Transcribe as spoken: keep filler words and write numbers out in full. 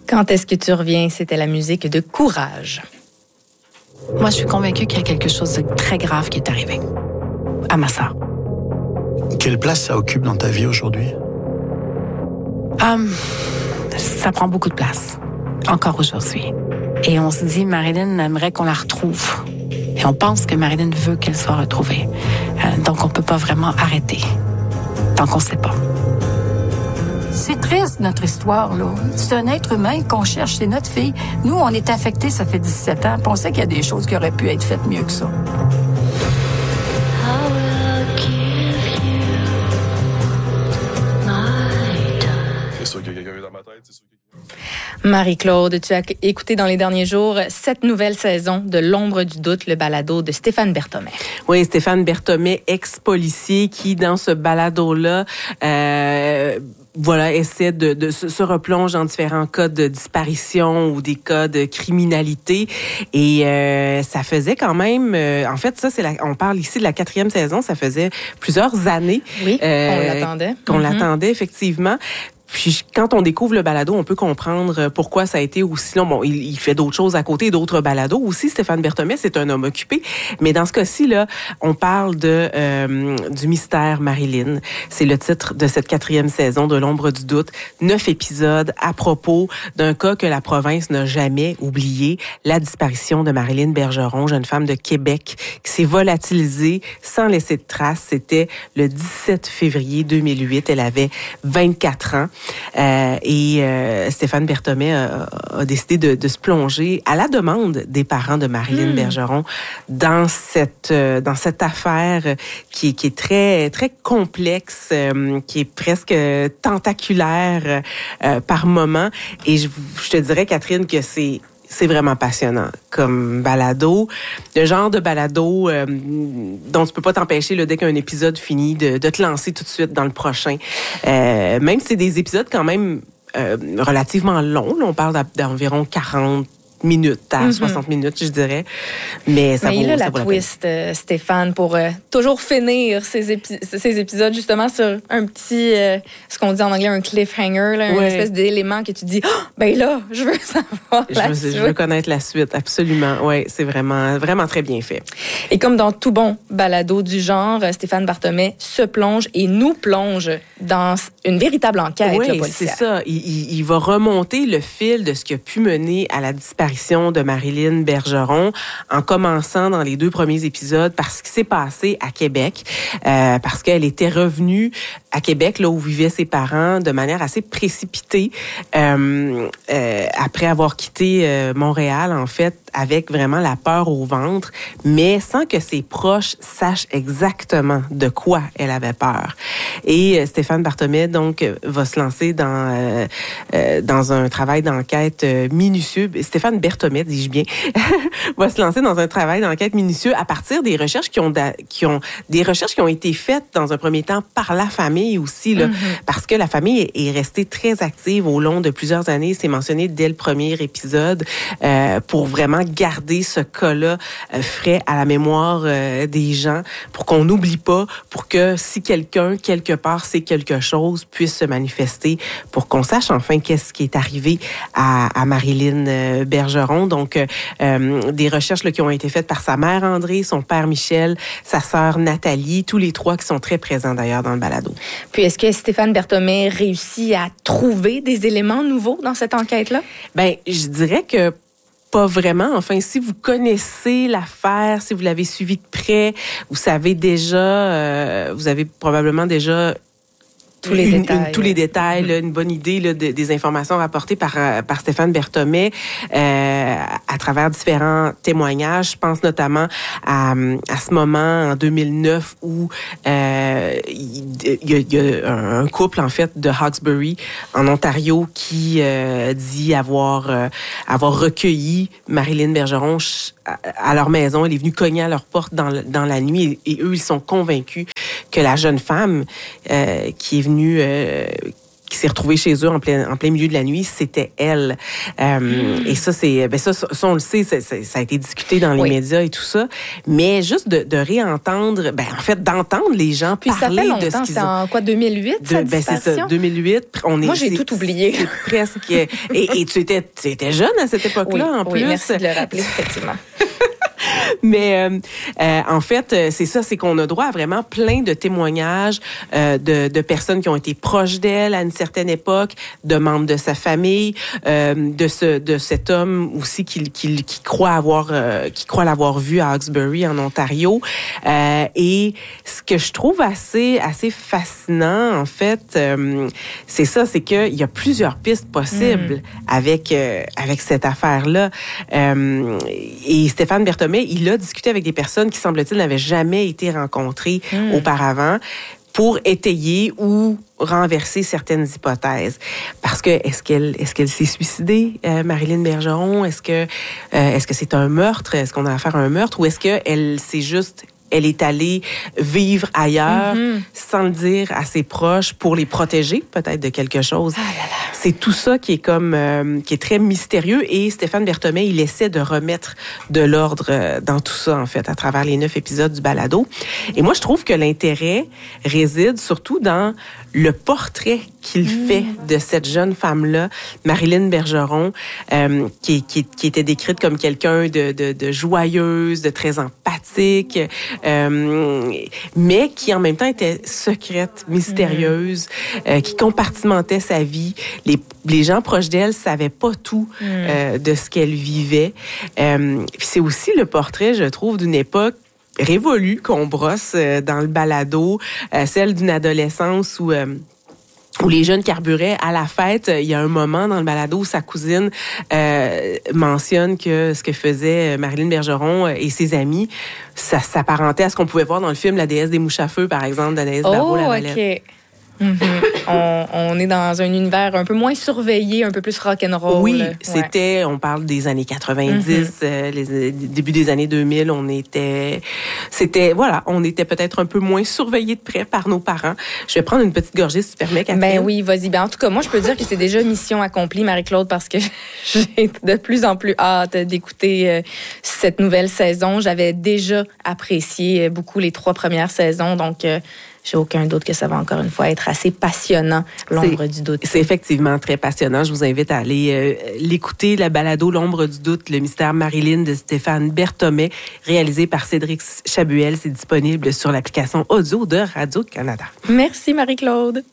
Quand est-ce que tu reviens? C'était la musique de Courage. Moi, je suis convaincue qu'il y a quelque chose de très grave qui est arrivé à ma sœur. Quelle place ça occupe dans ta vie aujourd'hui? Um, ça prend beaucoup de place, encore aujourd'hui. Et on se dit, Marilyn aimerait qu'on la retrouve. Et on pense que Marilyn veut qu'elle soit retrouvée. Euh, donc, on peut pas vraiment arrêter tant qu'on sait pas. C'est triste, notre histoire, là. C'est un être humain qu'on cherche, c'est notre fille. Nous, on est affectés, ça fait dix-sept ans, puis on sait qu'il y a des choses qui auraient pu être faites mieux que ça. C'est sûr qu'il y a quelqu'un dans ma tête, c'est sûr que... Marie-Claude, tu as écouté dans les derniers jours cette nouvelle saison de L'ombre du doute, le balado de Stéphane Berthommet. Oui, Stéphane Berthommet, ex-policier, qui, dans ce balado-là, euh, voilà, essaie de, de se, se replonge dans différents cas de disparition ou des cas de criminalité. Et euh, ça faisait quand même... Euh, en fait, ça, c'est la, on parle ici de la quatrième saison. Ça faisait plusieurs années. Oui, euh, on l'attendait. Qu'on mm-hmm. l'attendait, effectivement. Puis quand on découvre le balado, on peut comprendre pourquoi ça a été aussi long. Bon, il, il fait d'autres choses à côté, d'autres balados aussi. Stéphane Berthommet, c'est un homme occupé. Mais dans ce cas-ci, là, on parle de euh, du mystère Marilyn. C'est le titre de cette quatrième saison de L'ombre du doute. Neuf épisodes à propos d'un cas que la province n'a jamais oublié, la disparition de Marilyn Bergeron, jeune femme de Québec, qui s'est volatilisée sans laisser de traces. C'était le dix-sept février deux mille huit. Elle avait vingt-quatre ans. Euh, et euh, Stéphane Berthommet a, a décidé de, de se plonger à la demande des parents de Marilyn mmh. Bergeron dans cette euh, dans cette affaire qui, qui est très très complexe, euh, qui est presque tentaculaire euh, par moment. Et je, je te dirais, Catherine, que c'est C'est vraiment passionnant comme balado. Le genre de balado euh, dont tu peux pas t'empêcher, là, dès qu'un épisode finit, de, de te lancer tout de suite dans le prochain. Euh, même si c'est des épisodes quand même euh, relativement longs. Là, on parle d'environ quarante minutes à mm-hmm. soixante minutes, je dirais. Mais ça Mais vaut, il a ça la vaut la twist, euh, Stéphane, pour euh, toujours finir ces, épi- ces épisodes justement sur un petit, euh, ce qu'on dit en anglais, un cliffhanger, là, ouais. Une espèce d'élément que tu dis, oh, ben là, je veux savoir je la veux, suite. Je veux connaître la suite, absolument. Oui, c'est vraiment, vraiment très bien fait. Et comme dans tout bon balado du genre, Stéphane Berthommet se plonge et nous plonge dans une véritable enquête oui, policière. C'est ça. Il, il, il va remonter le fil de ce qui a pu mener à la disparition de Marilyn Bergeron, en commençant dans les deux premiers épisodes par ce qui s'est passé à Québec, euh, parce qu'elle était revenue à Québec, là où vivaient ses parents, de manière assez précipitée, euh, euh, après avoir quitté euh, Montréal, en fait, avec vraiment la peur au ventre, mais sans que ses proches sachent exactement de quoi elle avait peur. Et euh, Stéphane Berthommet, donc, va se lancer dans euh, euh, dans un travail d'enquête euh, minutieux. Stéphane Berthommet, dis-je bien, va se lancer dans un travail d'enquête minutieux à partir des recherches qui ont da- qui ont des recherches qui ont été faites dans un premier temps par la famille aussi, là, mm-hmm. parce que la famille est restée très active au long de plusieurs années. C'est mentionné dès le premier épisode euh, pour vraiment garder ce cas-là euh, frais à la mémoire euh, des gens, pour qu'on n'oublie pas, pour que si quelqu'un, quelque part, sait quelque chose, puisse se manifester, pour qu'on sache enfin qu'est-ce qui est arrivé à, à Marilyn euh, Bergeron. Donc, euh, des recherches là, qui ont été faites par sa mère André, son père Michel, sa sœur Nathalie, tous les trois qui sont très présents d'ailleurs dans le balado. Puis, est-ce que Stéphane Berthommet réussit à trouver des éléments nouveaux dans cette enquête-là? Bien, je dirais que pas vraiment. Enfin, si vous connaissez l'affaire, si vous l'avez suivi de près, vous savez déjà, euh, vous avez probablement déjà tous les une, détails, une, tous les détails, là, une bonne idée là, de, des informations rapportées par par Stéphane Berthommet euh, à travers différents témoignages. Je pense notamment à, à ce moment en deux mille neuf où euh, il, y a, il y a un couple en fait de Hawkesbury en Ontario qui euh, dit avoir euh, avoir recueilli Marilyn Bergeron à, à leur maison. Elle est venue cogner à leur porte dans dans la nuit et, et eux ils sont convaincus que la jeune femme euh, qui est venue euh, qui s'est retrouvée chez eux en plein, en plein milieu de la nuit, c'était elle. Euh, mmh. Et ça, c'est, ben ça, ça, on le sait, ça, ça, ça a été discuté dans les oui. médias et tout ça. Mais juste de, de réentendre, ben en fait, d'entendre les gens Puis parler ça fait longtemps, de ce qu'ils ont. en quoi, deux mille huit, de, cette ben c'est ça, deux mille huit. On est, Moi, j'ai tout oublié. C'est presque. et, et tu étais, tu étais jeune à cette époque-là, oui, en oui, plus. Merci de le rappeler, effectivement. Mais euh, euh, en fait, c'est ça, c'est qu'on a droit à vraiment plein de témoignages euh, de, de personnes qui ont été proches d'elle à une certaine époque, de membres de sa famille, euh, de ce de cet homme aussi qui, qui, qui croit avoir euh, qui croit l'avoir vu à Hawkesbury en Ontario. Euh, et ce que je trouve assez assez fascinant, en fait, euh, c'est ça, c'est qu'il y a plusieurs pistes possibles mmh. avec euh, avec cette affaire-là. Euh, et Stéphane Berthomé, il a discuté avec des personnes qui, semble-t-il, n'avaient jamais été rencontrées mmh. auparavant pour étayer ou renverser certaines hypothèses. Parce que est-ce qu'elle est-ce qu'elle s'est suicidée, euh, Marilyn Bergeron? Est-ce que euh, est-ce que c'est un meurtre? Est-ce qu'on a affaire à un meurtre? Ou est-ce qu'elle s'est juste elle est allée vivre ailleurs mm-hmm. sans le dire à ses proches pour les protéger peut-être de quelque chose. Ah là là. C'est tout ça qui est comme euh, qui est très mystérieux et Stéphane Berthomé, il essaie de remettre de l'ordre euh, dans tout ça en fait à travers les neuf épisodes du balado. Et moi je trouve que l'intérêt réside surtout dans le portrait qu'il mmh. fait de cette jeune femme-là, Marilyn Bergeron, euh, qui, qui, qui était décrite comme quelqu'un de, de, de joyeuse, de très empathique, euh, mais qui en même temps était secrète, mystérieuse, mmh. euh, qui compartimentait sa vie. Les, les gens proches d'elle savaient pas tout mmh. euh, de ce qu'elle vivait. Euh, puis c'est aussi le portrait, je trouve, d'une époque révolue qu'on brosse euh, dans le balado, euh, celle d'une adolescence où euh, où les jeunes carburaient à la fête. Il y a un moment dans le balado où sa cousine euh, mentionne que ce que faisait Marilyn Bergeron et ses amis, ça s'apparentait à ce qu'on pouvait voir dans le film La déesse des mouches à feu, par exemple, d'Anaïs oh, Barbeau-Lavalette. OK. Mm-hmm. on, on est dans un univers un peu moins surveillé, un peu plus rock'n'roll. Oui, ouais. c'était, on parle des années quatre-vingt-dix, mm-hmm. euh, les début des années deux mille, on était, c'était, voilà, on était peut-être un peu moins surveillés de près par nos parents. Je vais prendre une petite gorgée, si tu permets, Catherine. Ben oui, vas-y. Ben en tout cas, moi, je peux dire que c'est déjà mission accomplie, Marie-Claude, parce que j'ai de plus en plus hâte d'écouter euh, cette nouvelle saison. J'avais déjà apprécié beaucoup les trois premières saisons, donc euh, j'ai aucun doute que ça va encore une fois être assez passionnant, L'ombre c'est, du doute. C'est effectivement très passionnant. Je vous invite à aller euh, l'écouter, la balado L'ombre du doute, le mystère Marilyn de Stéphane Berthomé, réalisé par Cédric Chabuel. C'est disponible sur l'application audio de Radio-Canada. Merci Marie-Claude.